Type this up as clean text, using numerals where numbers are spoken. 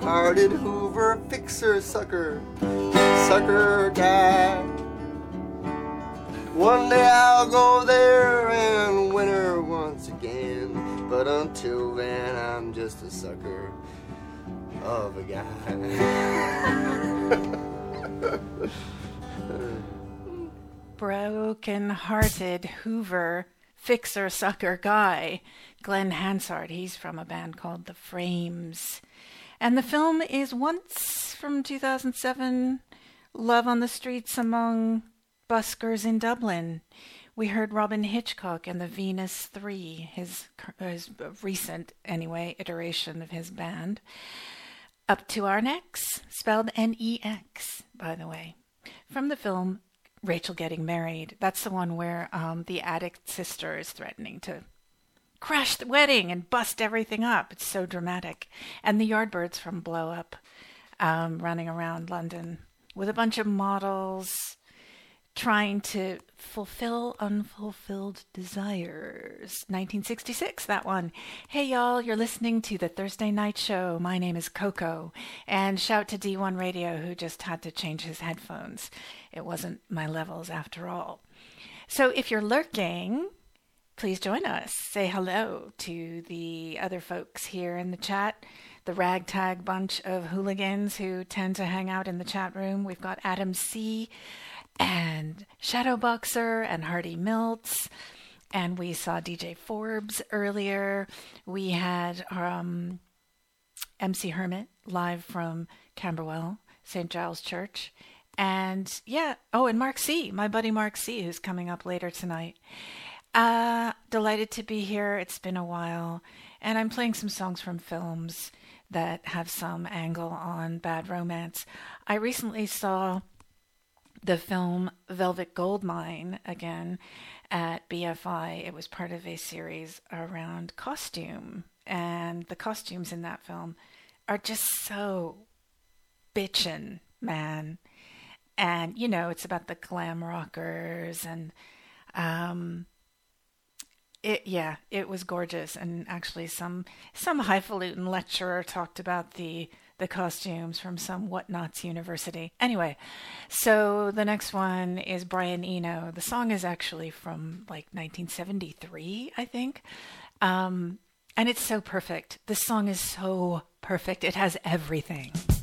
broken-hearted Hoover fixer sucker guy. One day I'll go there and win her once again, but until then I'm just a sucker of a guy. Broken-hearted Hoover fixer sucker guy. Glenn Hansard, he's from a band called The Frames. And the film is Once from 2007, Love on the Streets Among Buskers in Dublin. We heard Robin Hitchcock and the Venus 3, his recent, anyway, iteration of his band. Up to Our Necks, spelled N-E-X, by the way. From the film Rachel Getting Married. That's the one where the addict sister is threatening to crash the wedding and bust everything up. It's so dramatic. And the Yardbirds from Blow Up, running around London with a bunch of models trying to fulfill unfulfilled desires. 1966, that one. Hey y'all, you're listening to the Thursday Night Show. My name is Coco. And shout to D1 Radio, who just had to change his headphones. It wasn't my levels after all. So if you're lurking, please join us. Say hello to the other folks here in the chat, the ragtag bunch of hooligans who tend to hang out in the chat room. We've got Adam C., and Shadowboxer and Hardy Milts, and we saw DJ Forbes earlier. We had MC Hermit live from Camberwell, St. Giles Church, and and Mark C., my buddy Mark C., who's coming up later tonight. Delighted to be here. It's been a while, and I'm playing some songs from films that have some angle on bad romance. I recently saw the film Velvet Goldmine again at BFI. It was part of a series around costume, and the costumes in that film are just so bitchin', man. And, you know, it's about the glam rockers, and it was gorgeous. And actually some highfalutin lecturer talked about the costumes from some whatnots university. Anyway, so the next one is Brian Eno. The song is actually from like 1973, I think. And it's so perfect. This song is so perfect. It has everything.